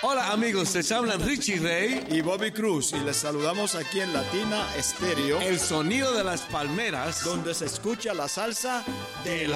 Hola amigos, les hablan Richie Ray y Bobby Cruz y les saludamos aquí en Latina Estéreo, el sonido de las palmeras, donde se escucha la salsa de la